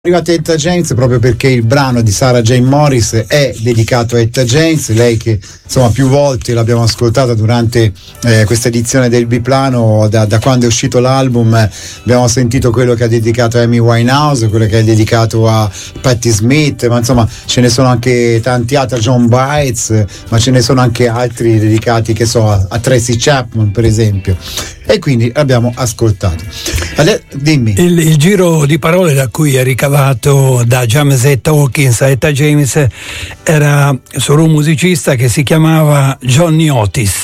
Arrivata Etta James proprio perché il brano di Sarah Jane Morris è dedicato a Etta James, lei che insomma più volte l'abbiamo ascoltata durante questa edizione del Biplano, da quando è uscito l'album abbiamo sentito quello che ha dedicato a Amy Winehouse, quello che ha dedicato a Patti Smith, ma insomma ce ne sono anche tanti altri, a John Baez, ma ce ne sono anche altri dedicati, che so, a Tracy Chapman per esempio, e quindi l'abbiamo ascoltato. Dimmi. Il giro di parole da cui è ricavato da James Hawkins a Etta James era solo un musicista che si chiamava Johnny Otis,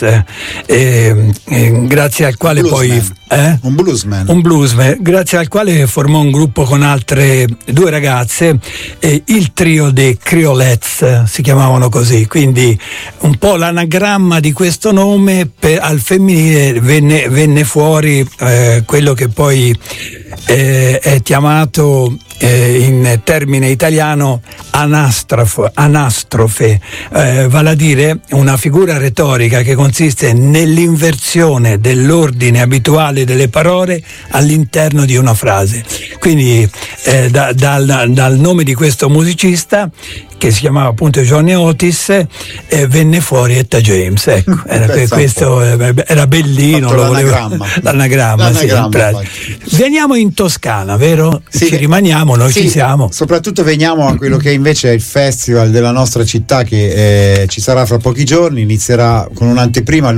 grazie al quale un bluesman, grazie al quale formò un gruppo con altre due ragazze, il trio dei Creolettes si chiamavano così, quindi un po' l'anagramma di questo nome al femminile venne fuori quello che poi è chiamato in termine italiano anastrofe, vale a dire una figura retorica che consiste nell'inversione dell'ordine abituale delle parole all'interno di una frase. Quindi dal nome di questo musicista, che si chiamava appunto Johnny Otis, venne fuori Etta James, ecco, questo era bellino, lo volevo, l'anagramma sì, veniamo in Toscana, vero? Sì, ci rimaniamo, noi sì, ci siamo. Soprattutto veniamo a quello che invece è il festival della nostra città, che ci sarà fra pochi giorni, inizierà con un'anteprima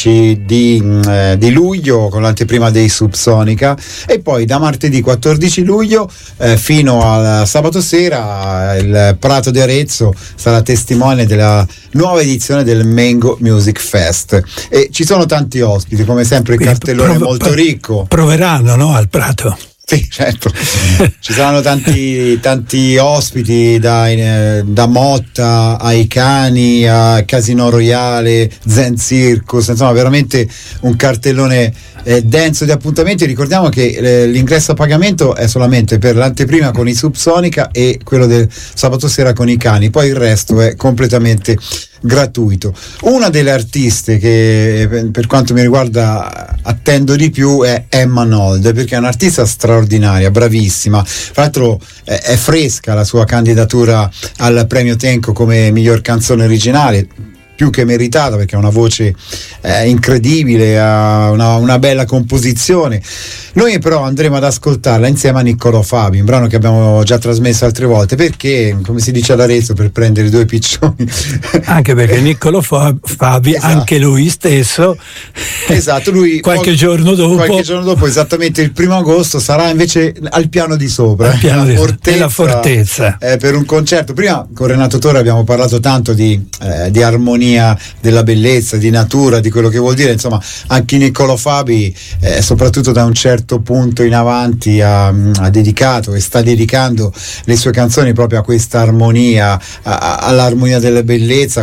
l'11 di luglio, con l'anteprima dei Subsonica, e poi da martedì 14 luglio fino al sabato sera il Prato di Arezzo sarà testimone della nuova edizione del Mango Music Fest, e ci sono tanti ospiti, come sempre il cartellone è molto ricco. Proveranno, no, al Prato? Sì, certo. Ci saranno tanti ospiti, da Motta ai Cani a Casino Royale, Zen Circus, insomma veramente un cartellone denso di appuntamenti. Ricordiamo che l'ingresso a pagamento è solamente per l'anteprima con i Subsonica e quello del sabato sera con i Cani, poi il resto è completamente gratuito. Una delle artiste che per quanto mi riguarda attendo di più è Emma Nold, perché è un'artista straordinaria, bravissima, tra l'altro è fresca la sua candidatura al premio Tenco come miglior canzone originale, più che meritata, perché ha una voce incredibile, ha una bella composizione. Noi però andremo ad ascoltarla insieme a Niccolò Fabi, un brano che abbiamo già trasmesso altre volte, perché, come si dice ad Arezzo, per prendere due piccioni. Anche perché Niccolò Fabi, esatto, anche lui stesso, esatto, lui qualche giorno dopo, esattamente il 1 agosto, sarà invece al piano di sopra, della Fortezza, per un concerto. Prima con Renato Torre abbiamo parlato tanto di armonia della bellezza, di natura, di quello che vuol dire, insomma anche Niccolò Fabi, soprattutto da un certo punto in avanti ha dedicato e sta dedicando le sue canzoni proprio a questa armonia, all'armonia della bellezza,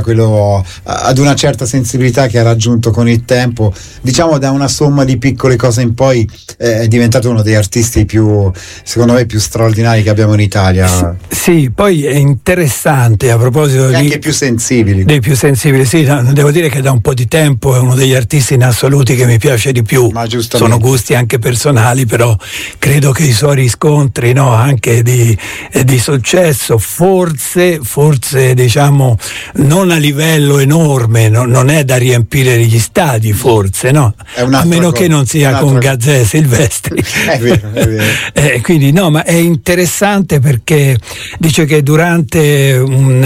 ad una certa sensibilità che ha raggiunto con il tempo, diciamo da una somma di piccole cose in poi è diventato uno degli artisti più, secondo me, più straordinari che abbiamo in Italia. Sì, poi è interessante a proposito e anche più sensibili. Dei più sensibili, sì, devo dire che da un po' di tempo è uno degli artisti in assoluti che mi piace di più. Ma sono gusti anche personali, però credo che i suoi riscontri, no, anche di successo, forse diciamo non a livello enorme, non è da riempire gli stadi, forse, no, a meno che non sia con Gazzè e Silvestri. È vero. Quindi no, ma è interessante perché dice che durante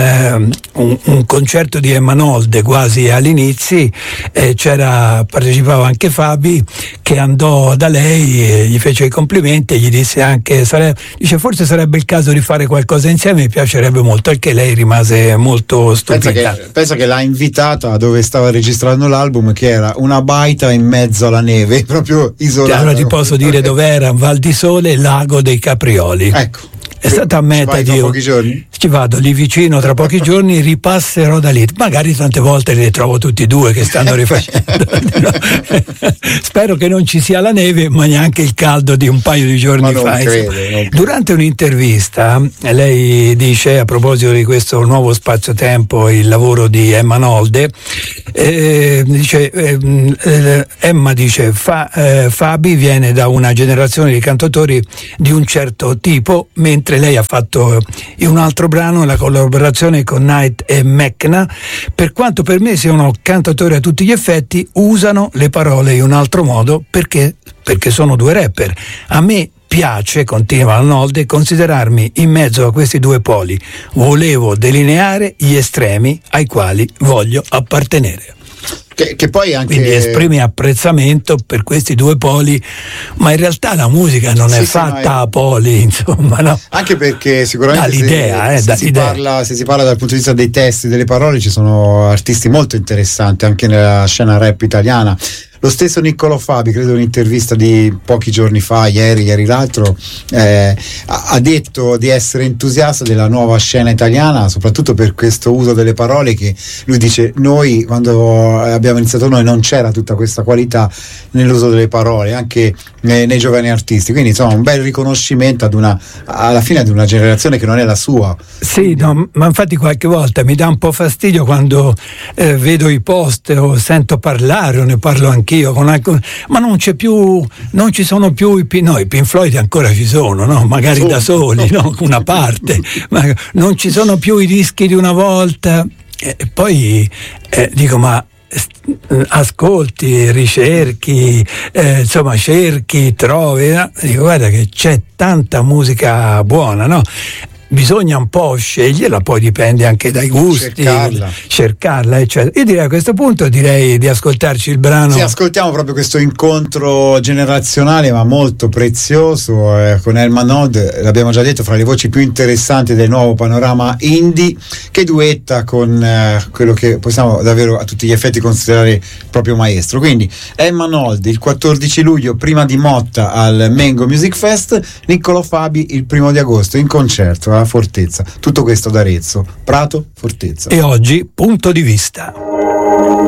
un concerto di Emma Nold quasi all'inizio partecipava anche Fabi, che andò da lei e gli fece i complimenti e gli disse anche forse sarebbe il caso di fare qualcosa insieme, mi piacerebbe molto, al che lei rimase molto stupita. Pensa che l'ha invitata dove stava registrando l'album, che era una baita in mezzo alla neve, proprio isolata. Allora ti posso dire dov'era: Val di Sole, Lago dei Caprioli. Ecco. È stata a meta di pochi giorni? ci vado lì vicino tra pochi giorni, ripasserò da lì, magari tante volte li trovo tutti e due che stanno rifacendo. Spero che non ci sia la neve, ma neanche il caldo di un paio di giorni fa. Durante un'intervista lei dice, a proposito di questo nuovo spazio-tempo, il lavoro di Emma Nolde, Emma dice Fabi viene da una generazione di cantautori di un certo tipo, mentre lei ha fatto in un altro brano la collaborazione con Knight e Mecna. Per quanto per me siano cantautori a tutti gli effetti, usano le parole in un altro modo perché sono due rapper. A me piace, continua Nolde, considerarmi in mezzo a questi due poli. Volevo delineare gli estremi ai quali voglio appartenere. Che poi anche... Quindi esprime apprezzamento per questi due poli, ma in realtà la musica non è fatta a poli, insomma, no? Anche perché sicuramente se si parla dal punto di vista dei testi, delle parole, ci sono artisti molto interessanti anche nella scena rap italiana. Lo stesso Niccolò Fabi, credo in un'intervista di pochi giorni fa, ieri l'altro, ha detto di essere entusiasta della nuova scena italiana, soprattutto per questo uso delle parole, che lui dice, noi quando abbiamo iniziato noi non c'era tutta questa qualità nell'uso delle parole, anche nei giovani artisti, quindi insomma un bel riconoscimento alla fine ad una generazione che non è la sua. Sì, no, ma infatti qualche volta mi dà un po' fastidio quando vedo i post o sento parlare, o ne parlo anch'io, ma non ci sono più i Pink Floyd ancora ci sono, no? Magari da soli, no? Una parte, ma non ci sono più i dischi di una volta, e poi dico, ma ascolti, ricerchi, insomma cerchi, trovi, no? Dico, guarda che c'è tanta musica buona, no? Bisogna un po' sceglierla, poi dipende anche dai gusti, cercarla, eccetera. Io direi a questo punto di ascoltarci il brano. Sì, ascoltiamo proprio questo incontro generazionale ma molto prezioso con Emma Nolde, l'abbiamo già detto, fra le voci più interessanti del nuovo panorama indie, che duetta con quello che possiamo davvero a tutti gli effetti considerare il proprio maestro. Quindi Emma Nolde il 14 luglio prima di Motta al Mango Music Fest, Niccolò Fabi il 1 di agosto in concerto a Fortezza. Tutto questo ad Arezzo, Prato, Fortezza. E oggi punto di vista.